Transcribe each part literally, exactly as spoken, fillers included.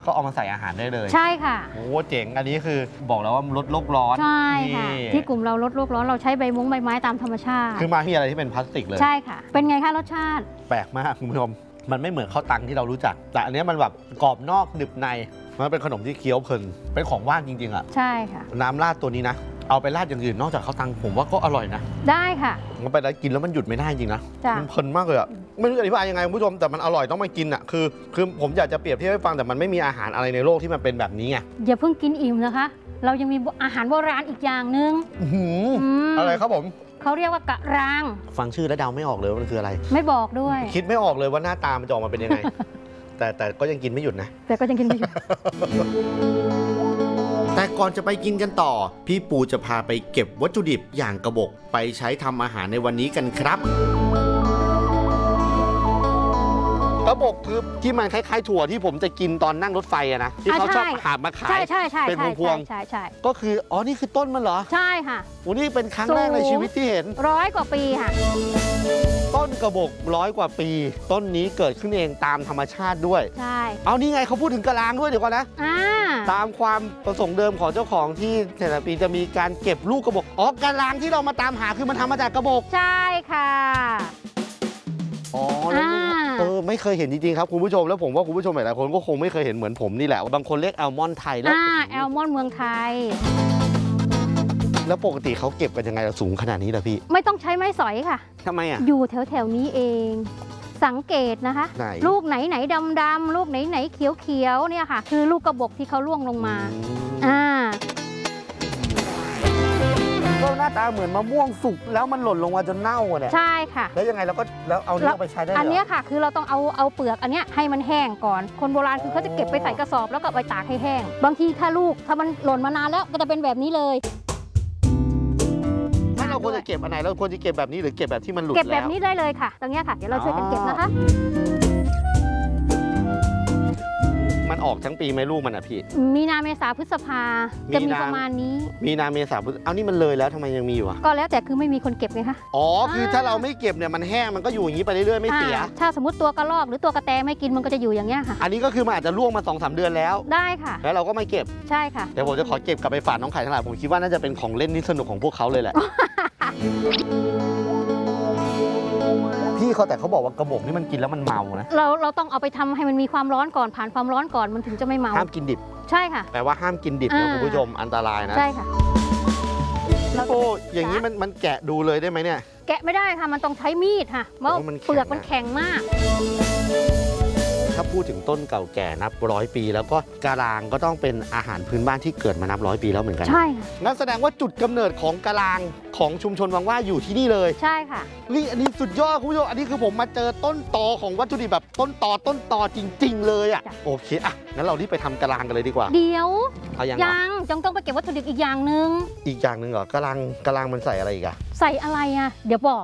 เขาเอามาใส่อาหารได้เลยใช่ค่ะโอ้เจ๋งอันนี้คือบอกแล้วว่าลดโลกร้อนใช่ค่ะที่กลุ่มเราลดโลกร้อนเราใช้ใบมุ้งใบไม้ตามธรรมชาติคือมาที่อะไรที่เป็นพลาสติกเลยใช่ค่ะเป็นไงคะรสชาติแปลกมากคุณผู้ชมมันไม่เหมือนข้าวตังที่เรารู้จักแต่อันนี้มันแบบกรอบนอกหนึบในมันเป็นขนมที่เคี้ยวเพลินเป็นของว่างจริงๆอ่ะใช่ค่ะน้ำราดตัวนี้นะเอาไปราดอย่างอื่นนอกจากข้าวตังผมว่าก็อร่อยนะได้ค่ะมันไปแล้วกินแล้วมันหยุดไม่ได้จริงนะมันเพลินมากเลยอ่ะไม่รู้จะอธิบายยังไงคุณผู้ชมแต่มันอร่อยต้องมากินอ่ะคือคือผมอยากจะเปรียบเทียบให้ฟังแต่มันไม่มีอาหารอะไรในโลกที่มันเป็นแบบนี้ไงอย่าเพิ่งกินอิ่มนะคะเรายังมีอาหารโบราณอีกอย่างหนึ่งอะไรครับผมเขาเรียกว่ากะรางฟังชื่อแล้วเดาไม่ออกเลยว่ามันคืออะไรไม่บอกด้วยคิดไม่ออกเลยว่าหน้าตามันจะออกมาเป็นยังไง แต่แต่ก็ยังกินไม่หยุดนะแต่ก็ยังกินไม่หยุดแต่ก่อนจะไปกินกันต่อพี่ปูจะพาไปเก็บวัตถุดิบอย่างกระบอกไปใช้ทำอาหารในวันนี้กันครับกระบอกคือที่มันคล้ายๆถั่วที่ผมจะกินตอนนั่งรถไฟอะนะที่เขาชอบหาบมาขายเป็นพวงๆก็คืออ๋อนี่คือต้นมันเหรอใช่ค่ะโอ้นี่เป็นครั้งแรกในชีวิตที่เห็นร้อยกว่าปีค่ะต้นกระบอกร้อยกว่าปีต้นนี้เกิดขึ้นเองตามธรรมชาติด้วยใช่เอานี่ไงเขาพูดถึงกะลางด้วยเดี๋ยวก่อนนะตามความประสงค์เดิมของเจ้าของที่แต่ละปีจะมีการเก็บลูกกระบอกอ๋อกะลางที่เรามาตามหาคือมันทำมาจากกระบอกใช่ค่ะอ๋อเออไม่เคยเห็นจริงๆครับคุณผู้ชมแล้วผมว่าคุณผู้ชมหลายๆคนก็คงไม่เคยเห็นเหมือนผมนี่แหละบางคนเรียกแอลมอนด์ไทยแล้วแอลมอนด์เมืองไทยแล้วปกติเขาเก็บกันยังไงสูงขนาดนี้ล่ะพี่ไม่ต้องใช้ไม้สอยค่ะทำไมอ่ะอยู่แถวๆนี้เองสังเกตนะคะลูกไหนไหนดำๆลูกไหนไหนเขียวๆเนี่ยค่ะคือลูกกระบอกที่เขาล่วงลงมาอ่าก็หน้าตาเหมือนมะม่วงสุกแล้วมันหล่นลงมาจนเน่าอ่ะเนี่ยใช่ค่ะแล้วยังไงเราก็แล้วเอาเนื้อไปใช้ได้อันนี้ค่ะคือเราต้องเอาเอาเปลือกอันนี้ให้มันแห้งก่อนคนโบราณคือเขาจะเก็บไปใส่กระสอบแล้วก็ไปตากให้แห้งบางทีถ้าลูกถ้ามันหล่นมานานแล้วก็จะเป็นแบบนี้เลยถ้าเราควรจะเก็บอันไหนเราควรจะเก็บแบบนี้หรือเก็บแบบที่มันหลุดเก็บแบบนี้ได้เลยค่ะตรงนี้ค่ะเดี๋ยวเราช่วยกันเก็บนะคะมันออกทั้งปีไหมลูกมันอ่ะพี่มีนาเมษาพฤษภาจะมีประมาณนี้มีนาเมษาพฤษเอานี่มันเลยแล้วทำไมยังมีอยู่อ่ะก็แล้วแต่คือไม่มีคนเก็บไงคะอ๋อคือถ้าเราไม่เก็บเนี่ยมันแห้งมันก็อยู่อย่างนี้ไปเรื่อยๆไม่เสียถ้าสมมติตัวกระรอกหรือตัวกระแตไม่กินมันก็จะอยู่อย่างเงี้ยค่ะอันนี้ก็คือมันอาจจะล่วงมา สองสาม เดือนแล้วได้ค่ะแล้วเราก็ไม่เก็บใช่ค่ะเดี๋ยวผมจะขอเก็บกลับไปฝากน้องไข่ทั้งหลายผมคิดว่าน่าจะเป็นของเล่นที่สนุกของพวกเขาเลยแหละพี่เขาแต่เขาบอกว่ากระบอกนี่มันกินแล้วมันเมานะเราเราต้องเอาไปทำให้มันมีความร้อนก่อนผ่านความร้อนก่อนมันถึงจะไม่เมาห้ามกินดิบใช่ค่ะแปลว่าห้ามกินดิบนะคุณผู้ชมอันตรายนะใช่ค่ะโอ้อย่างนี้มันมันแกะดูเลยได้ไหมเนี่ยแกะไม่ได้ค่ะมันต้องใช้มีดค่ะเพราะเปลือกมันแข็งมากถ้าพูดถึงต้นเก่าแก่นับร้อยปีแล้วก็กะลางก็ต้องเป็นอาหารพื้นบ้านที่เกิดมานับร้อยปีแล้วเหมือนกันใช่ค่ะนั่นแสดงว่าจุดกำเนิดของกะลางของชุมชนวังว่าอยู่ที่นี่เลยใช่ค่ะนี่อันนี้สุดยอดคุณผู้ชมอันนี้คือผมมาเจอต้นตอของวัตถุดิบแบบต้นตอต้นตอจริงๆเลยอ่ะโอเคอ่ะงั้นเรารีบไปทำกะลางกันเลยดีกว่าเดี๋ยวยังยังจังต้องไปเก็บวัตถุดิบอีกอย่างหนึ่งอีกอย่างหนึ่งเหรอกะลางกะลางมันใส่อะไรอีกอะใส่อะไรอ่ะเดี๋ยวบอก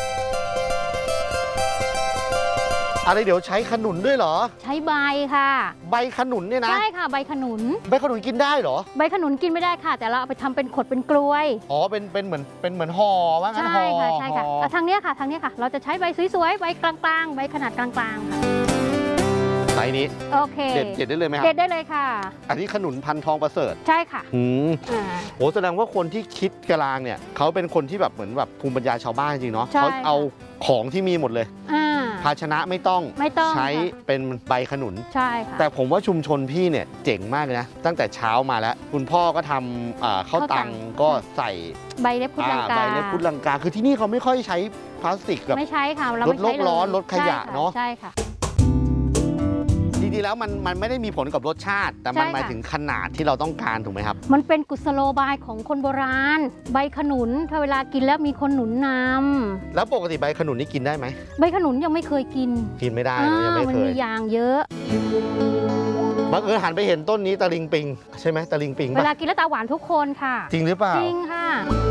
อะไรเดี๋ยวใช้ขนุนด้วยเหรอใช้ใบค่ะใบขนุนเนี่ยนะใช่ค่ะใบขนุนใบขนุนกินได้เหรอใบขนุนกินไม่ได้ค่ะแต่เราเอาไปทำเป็นขดเป็นกลวยอ๋อเป็นเป็นเหมือนเป็นเหมือนห่อว่างั้นห่อใช่ค่ะใช่ค่ะทางเนี้ยค่ะทางเนี้ยค่ะเราจะใช้ใบสวยๆใบกลางๆใบขนาดกลางๆค่ะไซส์นี้โอเคเด็ดเด็ดได้เลยไหมครับเด็ดได้เลยค่ะอันนี้ขนุนพันทองประเสริฐใช่ค่ะอืมโหแสดงว่าคนที่คิดกะลางเนี่ยเขาเป็นคนที่แบบเหมือนแบบภูมิปัญญาชาวบ้านจริงเนาะเขาเอาของที่มีหมดเลยภาชนะไม่ต้องไม่ต้องใช้เป็นใบขนุนใช่ค่ะแต่ผมว่าชุมชนพี่เนี่ยเจ๋งมากเลยนะตั้งแต่เช้ามาแล้วคุณพ่อก็ทำข้าวตังก็ใส่ใบเล็บพุดลังกาใบเล็บพุดลังกาคือที่นี่เขาไม่ค่อยใช้พลาสติกแบบไม่ใช้ค่ะลดโลกร้อนลดขยะเนาะใช่ค่ะจริงๆแล้วมันมันไม่ได้มีผลกับรสชาติแต่มันหมายถึงขนาดที่เราต้องการถูกไหมครับมันเป็นกุศโลบายของคนโบราณใบขนุนถ้าเวลากินแล้วมีคนหนุนนำแล้วปกติใบขนุนนี่กินได้ไหมใบขนุนยังไม่เคยกินกินไม่ได้ยังไม่เคยมันมียางเยอะบังเอิญหันไปเห็นต้นนี้ตะลิงปิงใช่ไหมตะลิงปิงเวลากินแล้วตาหวานทุกคนค่ะจริงหรือเปล่าจริงค่ะ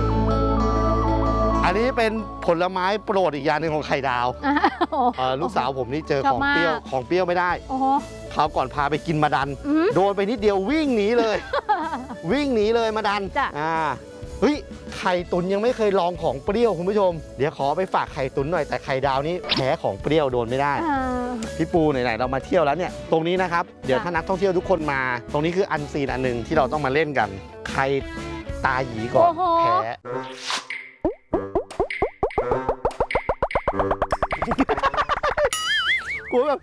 อันนี้เป็นผลไม้โปรดอีกอย่างหนึ่งของไข่ดาวลูกสาวผมนี่เจอของเปรี้ยวของเปรี้ยวไม่ได้คราวก่อนพาไปกินมาดันโดนไปนิดเดียววิ่งหนีเลยวิ่งหนีเลยมาดันอ่าเฮ้ยไข่ข่ตุ๋นยังไม่เคยลองของเปรี้ยวคุณผู้ชมเดี๋ยวขอไปฝากไข่ตุ๋นหน่อยแต่ไข่ดาวนี้แพ้ของเปรี้ยวโดนไม่ได้พี่ปูไหนๆเรามาเที่ยวแล้วเนี่ยตรงนี้นะครับเดี๋ยวถ้านักท่องเที่ยวทุกคนมาตรงนี้คืออันซีนอันหนึ่งที่เราต้องมาเล่นกันใครตาหยีก่อนแพ้กูแบบ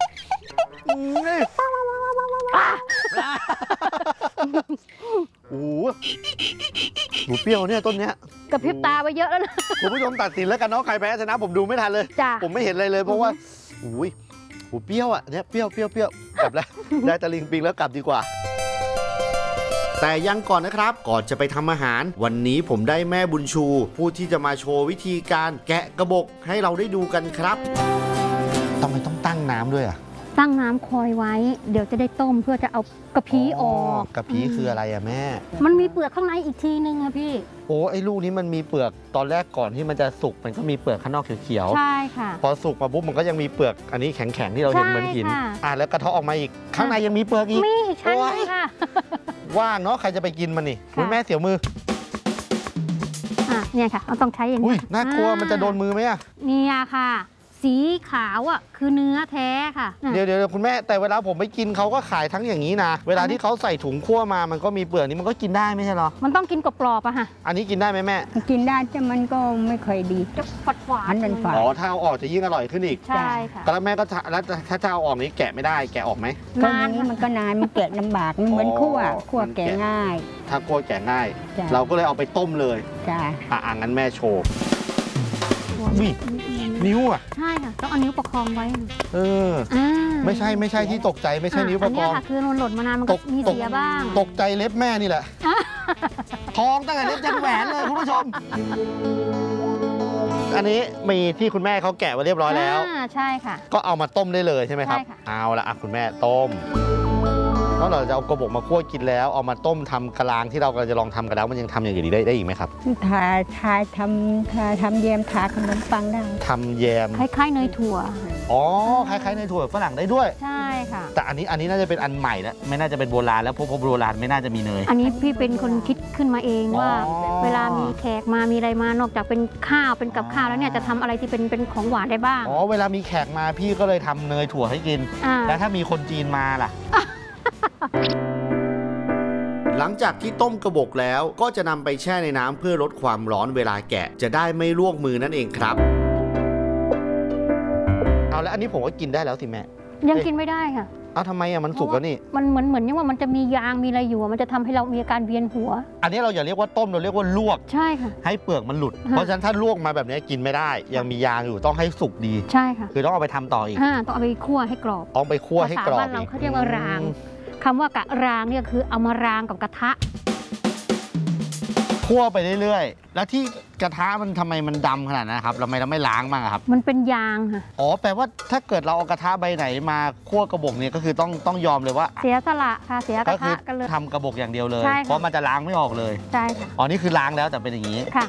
โอ้โหหนูเปรี้ยวเนี่ยต้นเนี้ยกระพริบตาไปเยอะแล้วนะคุณผู้ชมตัดสินแล้วกันเนาะใครแพ้ชนะผมดูไม่ทันเลยผมไม่เห็นอะไรเลยเพราะว่าอุ้ยหูเปรี้ยวอ่ะเนี่ยเปรี้ยวเปรี้ยวเปรี้ยวกลับแล้วได้ตะลิงปิงแล้วกลับดีกว่าแต่ยังก่อนนะครับก่อนจะไปทำอาหารวันนี้ผมได้แม่บุญชูผู้ที่จะมาโชว์วิธีการแกะกระบอกให้เราได้ดูกันครับทำไมต้องตั้งน้ำด้วยอ่ะตั้งน้ำคอยไว้เดี๋ยวจะได้ต้มเพื่อจะเอากระพี้ออกกระพี้คืออะไรอะแม่มันมีเปลือกข้างในอีกทีนึงอะพี่โอ้ไอ้ลูกนี้มันมีเปลือกตอนแรกก่อนที่มันจะสุกมันก็มีเปลือกข้างนอกเขียวๆใช่ค่ะพอสุกมาปุ๊บมันก็ยังมีเปลือกอันนี้แข็งๆที่เราเห็นเหมือนหินอ่ะแล้วกระเทาะออกมาอีกข้างในยังมีเปลือกอีกมีใช่ค่ะว่างเนาะใครจะไปกินมันนี่คุณแม่เสียวมืออ่ะเนี่ยค่ะเราต้องใช้อย่างนี้น่ากลัวมันจะโดนมือไหมอะเนี่ยค่ะสีขาวอ่ะคือเนื้อแท้ค่ะเดี๋ยวเดี๋ยวคุณแม่แต่เวลาผมไปกินเขาก็ขายทั้งอย่างนี้นะเวลาที่เขาใส่ถุงคั่วมามันก็มีเปลือกนี้มันก็กินได้ไม่ใช่หรอมันต้องกินกรอบๆอะค่ะอันนี้กินได้ไหมแม่กินได้แต่มันก็ไม่ค่อยดีจะฝาดฝาดมันฝาดอ๋อถ้าเอาออกจะยิ่งอร่อยขึ้นอีกใช่ค่ะแล้วแม่ก็แล้วถ้าจะเอาออกนี้แกะไม่ได้แกะออกไหมตอนนี้มันก็นานมันแกะลำบากมันเหมือนคั่วคั่วแกะง่ายถ้าคั่วแกะง่ายเราก็เลยเอาไปต้มเลยจ้าอ่ะงั้นแม่โชว์นิ้วอ่ะใช่ค่ะต้องเอานิ้วประคองไว้เออไม่ใช่ไม่ใช่ที่ตกใจไม่ใช่นิ้วประคองคือมันหล่นมานานมันก็มีเสียบ้างตกใจเล็บแม่นี่แหละทองตั้งแต่เล็บยันแหวนเลยคุณผู้ชมอันนี้มีที่คุณแม่เขาแกะไว้เรียบร้อยแล้วใช่ค่ะก็เอามาต้มได้เลยใช่ไหมครับเอาละอ่ะคุณแม่ต้มแล้วเราจะเอากระบอกมาคั่วกินแล้วเอามาต้มทำกะลางที่เรากำลังจะลองทำกันแล้วมันยังทำอย่างอื่นได้ได้อีกไหมครับทาทาทำทาทำแยมทาขนมปังได้ทำแยมคล้ายๆเนยถั่วอ๋อคล้ายๆเนยถั่วฝรั่งได้ด้วยใช่ค่ะแต่อันนี้อันนี้น่าจะเป็นอันใหม่แล้วไม่น่าจะเป็นโบราณแล้วเพราะโบราณไม่น่าจะมีเนยอันนี้พี่เป็นคนคิดขึ้นมาเองว่าเวลามีแขกมามีอะไรมานอกจากเป็นข้าวเป็นกับข้าวแล้วเนี่ยจะทำอะไรที่เป็นเป็นของหวานได้บ้างอ๋อเวลามีแขกมาพี่ก็เลยทำเนยถั่วให้กินแล้วถ้ามีคนจีนมาล่ะหลังจากที่ต้มกระบอกแล้วก็จะนำไปแช่ในน้ำเพื่อลดความร้อนเวลาแกะจะได้ไม่ลวกมือนั่นเองครับเอาแล้วอันนี้ผมก็กินได้แล้วสิแม่ยังกินไม่ได้ค่ะอ้าวทำไมอ่ะมันสุกแล้วนี่มันเหมือนเหมือนยังว่ามันจะมียางมีอะไรอยู่มันจะทำให้เรามีอาการเวียนหัวอันนี้เราอย่าเรียกว่าต้มเราเรียกว่าลวกใช่ค่ะให้เปลือกมันหลุดเพราะฉะนั้นถ้าลวกมาแบบนี้กินไม่ได้ยังมียางอยู่ต้องให้สุกดีใช่ค่ะคือต้องเอาไปทำต่ออีกต้องเอาไปคั่วให้กรอบเอาไปคั่วให้กรอบบ้านเราเขาเรียกว่ารางคำว่ากะรางเนี่ยคือเอามารางกับกระทะคั่วไปเรื่อยๆแล้วที่กระทะมันทำไมมันดำขนาดนั้นครับเราไม่เราไม่ล้างมั้งครับมันเป็นยางค่ะอ๋อแปลว่าถ้าเกิดเราเอากระทะใบไหนมาคั่วกระบอกเนี่ยก็คือต้องต้องยอมเลยว่าเสียสละค่ะเสียกระทะกันเลยทำกระบอกอย่างเดียวเลยเพราะมันจะล้างไม่ออกเลยใช่ค่ะอ๋อนี่คือล้างแล้วแต่เป็นอย่างนี้ค่ะ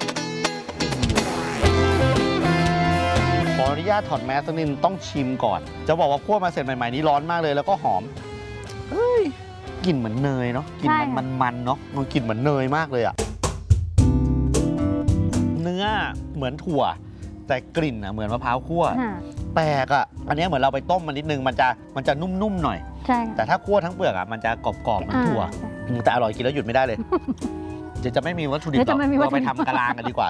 ขออนุญาตถอดแมสสักนิดต้องชิมก่อนจะบอกว่าคั่วมาเสร็จใหม่ๆนี้ร้อนมากเลยแล้วก็หอมเฮ้ยกลิ่นเหมือนเนยเนาะกลิ่นมันมันๆเนาะมันกลิ่นเหมือนเนยมากเลยอะเนื้อเหมือนถั่วแต่กลิ่นอะเหมือนมะพร้าวคั่วแปลกอะอันนี้เหมือนเราไปต้มมันนิดนึงมันจะมันจะนุ่มๆหน่อยใช่แต่ถ้าคั่วทั้งเปลือกอะมันจะกรอบๆเหมือนถั่วแต่อร่อยกินแล้วหยุดไม่ได้เลยเดี๋ยวจะไม่มีวัตถุดิบหรอกเราไปทำกะลางกันดีกว่า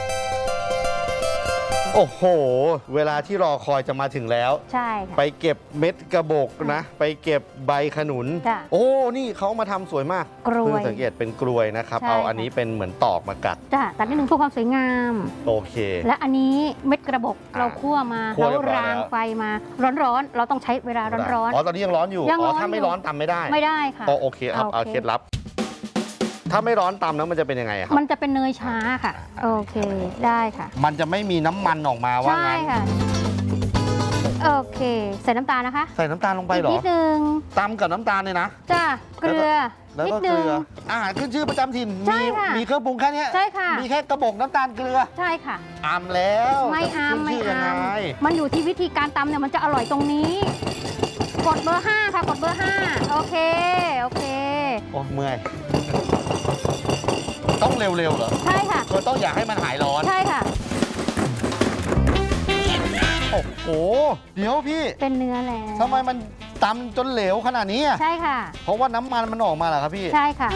โอ้โหเวลาที่รอคอยจะมาถึงแล้วใช่ค่ะไปเก็บเม็ดกระบอกนะไปเก็บใบขนุนโอ้นี่เขามาทำสวยมากกล้วยสังเกตเป็นกลวยนะครับเอาอันนี้เป็นเหมือนตอกมากัดจ้ะตัดนิดนึงเพื่อความสวยงามโอเคและอันนี้เม็ดกระบอกเราคั่วมาเรารางไฟมาร้อนๆเราต้องใช้เวลาร้อนๆอ๋อตอนนี้ยังร้อนอยู่อ๋อถ้าไม่ร้อนตำไม่ได้ไม่ได้ค่ะโอเคเอาเอาเคล็ดลับถ้าไม่ร้อนตำแล้วมันจะเป็นยังไงครับมันจะเป็นเนยช้าค่ะโอเคได้ค่ะมันจะไม่มีน้ำมันออกมาว่างั้นใช่ค่ะโอเคใส่น้ำตาลนะคะใส่น้ำตาลลงไปหรอนิดนึงตำกับน้ำตาลเลยนะจ้าเกลือแล้วก็เกลืออาหารขึ้นชื่อประจำถิ่นมีมีเครื่องปรุงแค่นี้ใช่ค่ะมีแค่กระบอกน้ำตาลเกลือใช่ค่ะอามแล้วไม่อามไม่อามมันอยู่ที่วิธีการตำเนี่ยมันจะอร่อยตรงนี้กดเบอร์ห้าค่ะกดเบอร์ห้าโอเคโอเคโอ้เมื่อยตต้องเร็วๆเหรอใช่ค่ะคือต้องอยากให้มันหายร้อนใช่ค่ะโอ้โหเดี๋ยวพี่เป็นเนื้อแล้วทำไมมันตำจนเหลวขนาดนี้ใช่ค่ะเพราะว่าน้ำมันมันออกมาเหรอครับพี่ใช่ค่ะ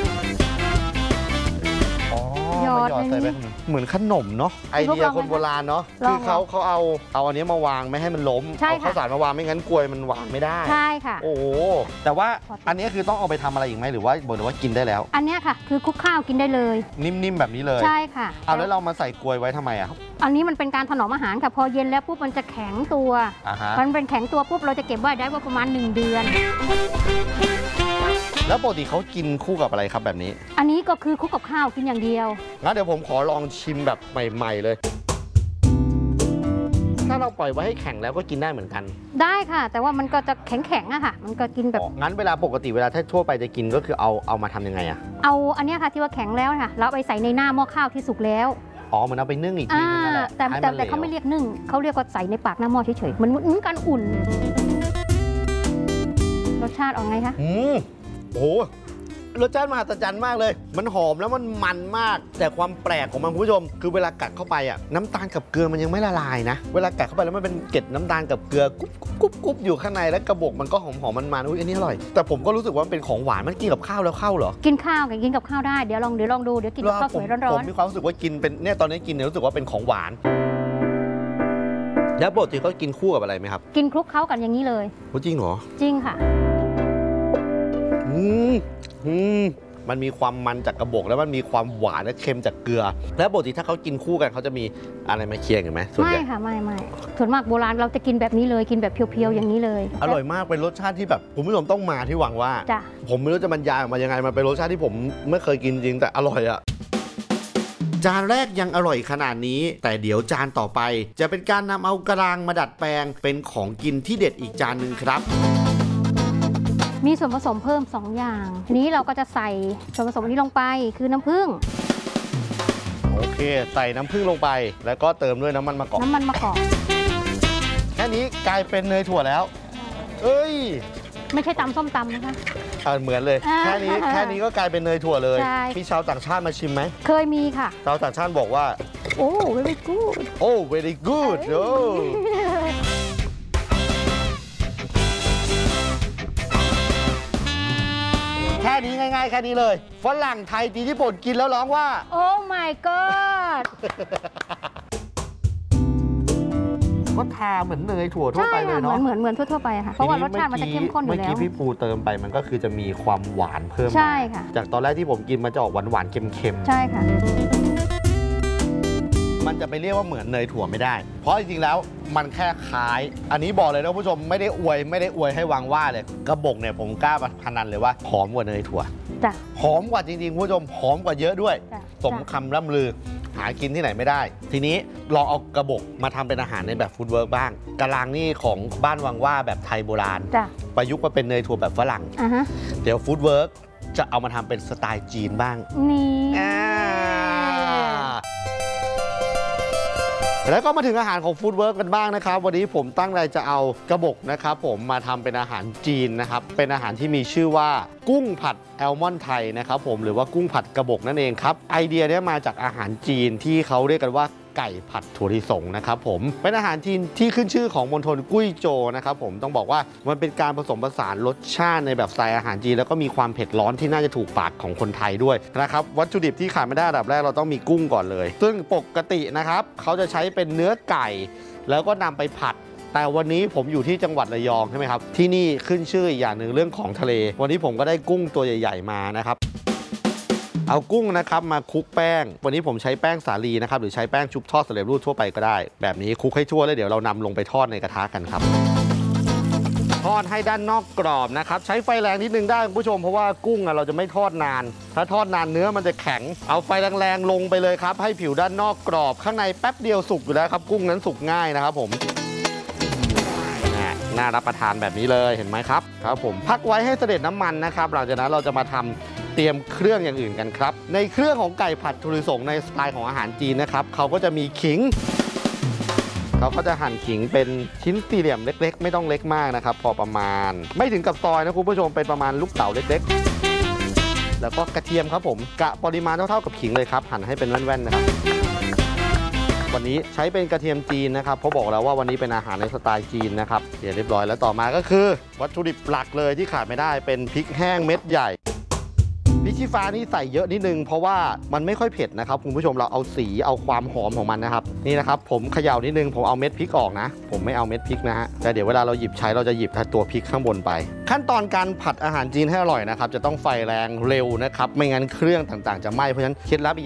ยอดใส่ไปเหมือนขนมเนาะไอเดียคนโบราณเนาะคือเขาเขาเอาเอาอันนี้มาวางไม่ให้มันล้มเอาข้าวสารมาวางไม่งั้นกล้วยมันวางไม่ได้ใช่ค่ะโอ้แต่ว่าอันนี้คือต้องเอาไปทำอะไรอีกไหมหรือว่าบอกเลยว่ากินได้แล้วอันนี้ค่ะคือคลุกข้าวกินได้เลยนิ่มๆแบบนี้เลยใช่ค่ะเอาแล้วเรามาใส่กล้วยไว้ทำไมอ่ะอันนี้มันเป็นการถนอมอาหารค่ะพอเย็นแล้วปุ๊บมันจะแข็งตัวมันเป็นแข็งตัวปุ๊บเราจะเก็บไว้ได้ว่าประมาณหนึ่งเดือนแล้วปกติเขากินคู่กับอะไรครับแบบนี้อันนี้ก็คือคู่กับข้าวกินอย่างเดียวงั้นเดี๋ยวผมขอลองชิมแบบใหม่ๆเลยถ้าเราปล่อยไว้ให้แข็งแล้วก็กินได้เหมือนกันได้ค่ะแต่ว่ามันก็จะแข็งๆอะค่ะมันก็กินแบบงั้นเวลาปกติเวลาถ้าทั่วไปจะกินก็คือเอาเอามาทำยังไงอะเอาอันนี้ค่ะที่ว่าแข็งแล้วค่ะเราไปใส่ในหน้าหม้อข้าวที่สุกแล้วอ๋อเหมือนเอาไปนึ่งอีกทีนึงนั่นแหละแต่แต่แต่เขาไม่เรียกนึ่งเขาเรียกว่าใส่ในปากหน้าหม้อเฉยๆเหมือนเหมือนการอุ่นรสชาติออกไงคะอืมโอ้รสชาติมหัศจรรย์มากเลยมันหอมแล้วมันมันมากแต่ความแปลกของมันคุณผู้ชมคือเวลากัดเข้าไปอ่ะน้ำตาลกับเกลือมันยังไม่ละลายนะเวลากัดเข้าไปแล้วมันเป็นเกล็ดน้ำตาลกับเกลือกุ๊บกุ๊บกุ๊บอยู่ข้างในแล้วกระบอกมันก็หอมหอมมันมันอุ้ยอันนี้อร่อยแต่ผมก็รู้สึกว่ามันเป็นของหวานมันกินกับข้าวแล้วเข้าเหรอกินข้าวกับกินกับข้าวได้เดี๋ยวลองเดี๋ยวลองดูเดี๋ยวกินกับข้าวสวยร้อนๆผมมีความรู้สึกว่ากินเป็นเนี่ยตอนนี้กินเนี่ยรู้สึกว่าเป็นของหวานแล้วปกติเขากินคู่กับอะไรไหมครับกินคลุกเคล้ากันอย่างนี้เลยจริงเหรอจริงค่ะอืมอืมมันมีความมันจากกระบอกแล้วมันมีความหวานและเค็มจากเกลือแล้วปกติถ้าเขากินคู่กันเขาจะมีอะไรมาเคียงกันไหมไม่ค่ะไม่ไม่ส่วนมากโบราณเราจะกินแบบนี้เลยกินแบบเพียวๆอย่างนี้เลยอร่อยมากเป็นรสชาติที่แบบคุณผู้ชมต้องมาที่หวังว่าผมไม่รู้จะบรรยายออกมายังไงมันเป็นรสชาติที่ผมไม่เคยกินจริงแต่อร่อยอะจานแรกยังอร่อยขนาดนี้แต่เดี๋ยวจานต่อไปจะเป็นการนำเอากระางมาดัดแปลงเป็นของกินที่เด็ดอีกจานหนึ่งครับมีส่วนผสมเพิ่มสองอย่างนี้เราก็จะใส่ส่วนผสมนี้ลงไปคือน้ำผึ้งโอเคใส่น้ำผึ้งลงไปแล้วก็เติมด้วยน้ำมันมะกอกน้ำมันมะกอกแค่นี้กลายเป็นเนยถั่วแล้วเอ้ยไม่ใช่ตำส้มตำนะคะเหมือนเลยแค่นี้แค่นี้ก็กลายเป็นเนยถั่วเลยมีชาวต่างชาติมาชิมไหมเคยมีค่ะชาวต่างชาติบอกว่าโอ้ very good โอ้ very good โอ้แค่นี้ง่ายๆแค่นี้เลยฝรั่งไทยจีนญี่ปุ่นกินแล้วร้องว่าโอ้ my god ก็ทาเหมือนเนยถั่วทั่วไปเลยเนาะเหมือนเหมือนทั่วๆไปค่ะเพราะว่ารสชาติมันจะเข้มข้นอยู่แล้วเมื่อกี้พี่ภูเติมไปมันก็คือจะมีความหวานเพิ่มใช่ค่ะจากตอนแรกที่ผมกินมันจะออกหวานๆเค็มๆใช่ค่ะมันจะไปเรียกว่าเหมือนเนยถั่วไม่ได้เพราะจริงๆแล้วมันแค่คล้ายอันนี้บอกเลยนะผู้ชมไม่ได้อวยไม่ได้อวยให้วางว่าเลยกระบอกเนี่ยผมกล้าพนันเลยว่าหอมกว่าเนยถั่วหอมกว่าจริงๆผู้ชมหอมกว่าเยอะด้วยสมคำล่ำลือหากินที่ไหนไม่ได้ทีนี้ลองเอากระบอกมาทำเป็นอาหารในแบบฟู้ดเวิร์กบ้างกะลางนี่ของบ้านวังว่าแบบไทยโบราณประยุกต์มาเป็นเนยถั่วแบบฝรั่งเดี๋ยวฟู้ดเวิร์กจะเอามาทำเป็นสไตล์จีนบ้างนี่แล้วก็มาถึงอาหารของฟู้ดเวิร์กกันบ้างนะครับวันนี้ผมตั้งใจจะเอากระบอกนะครับผมมาทำเป็นอาหารจีนนะครับเป็นอาหารที่มีชื่อว่ากุ้งผัดแอลมอนด์ไทยนะครับผมหรือว่ากุ้งผัดกระบอกนั่นเองครับไอเดียนี้มาจากอาหารจีนที่เขาเรียกกันว่าไก่ผัดถั่วลิสงนะครับผมเป็นอาหารจีนที่ขึ้นชื่อของมณฑลกุ้ยโจวนะครับผมต้องบอกว่ามันเป็นการผสมผสานรสชาติในแบบสไตล์อาหารจีนแล้วก็มีความเผ็ดร้อนที่น่าจะถูกปากของคนไทยด้วยนะครับวัตถุดิบที่ขาดไม่ได้อันดับแรกเราต้องมีกุ้งก่อนเลยซึ่งปกตินะครับเขาจะใช้เป็นเนื้อไก่แล้วก็นำไปผัดแต่วันนี้ผมอยู่ที่จังหวัดระยองใช่ไหมครับที่นี่ขึ้นชื่ออีกอย่างหนึ่งเรื่องของทะเลวันนี้ผมก็ได้กุ้งตัวใหญ่ๆมานะครับเอากุ้งนะครับมาคลุกแป้งวันนี้ผมใช้แป้งสาลีนะครับหรือใช้แป้งชุบทอดสำเร็จรูปทั่วไปก็ได้แบบนี้คลุกให้ทั่วแล้วเดี๋ยวเรานำลงไปทอดในกระทะกันครับทอดให้ด้านนอกกรอบนะครับใช้ไฟแรงนิดนึงได้คุณผู้ชมเพราะว่ากุ้งเราจะไม่ทอดนานถ้าทอดนานเนื้อมันจะแข็งเอาไฟแรงๆลงไปเลยครับให้ผิวด้านนอกกรอบข้างในแป๊บเดียวสุกอยู่แล้วครับกุ้งนั้นสุกง่ายนะครับผมน่ารับประทานแบบนี้เลยเห็นไหมครับครับผมพักไว้ให้เสด็จน้ำมันนะครับหลังจากนั้นเราจะมาทำเตรียมเครื่องอย่างอื่นกันครับในเครื่องของไก่ผัดถั่วลิสงในสไตล์ของอาหารจีนนะครับเขาก็จะมีขิงเขาก็จะหั่นขิงเป็นชิ้นสี่เหลี่ยมเล็กๆไม่ต้องเล็กมากนะครับพอประมาณไม่ถึงกับซอยนะคุณผู้ชมเป็นประมาณลูกเต๋าเล็กๆแล้วก็กระเทียมครับผมกะปริมาณเท่าๆกับขิงเลยครับหั่นให้เป็นแว่นๆนะครับวันนี้ใช้เป็นกระเทียมจีนนะครับเพราะบอกแล้วว่าวันนี้เป็นอาหารในสไตล์จีนนะครับเดี๋ยวเรียบร้อยแล้วต่อมาก็คือวัตถุดิบหลักเลยที่ขาดไม่ได้เป็นพริกแห้งเม็ดใหญ่พริกชี้ฟ้านี่ใส่เยอะนิดนึงเพราะว่ามันไม่ค่อยเผ็ดนะครับคุณผู้ชมเราเอาสีเอาความหอมของมันนะครับนี่นะครับผมเขย่านิดนึงผมเอาเม็ดพริกออกนะผมไม่เอาเม็ดพริกนะฮะแต่เดี๋ยวเวลาเราหยิบใช้เราจะหยิบตัวพริกข้างบนไปขั้นตอนการผัดอาหารจีนให้อร่อยนะครับจะต้องไฟแรงเร็วนะครับไม่งั้นเครื่องต่างๆจะไหม้เพราะฉะนั้นเคล็ดลับอีก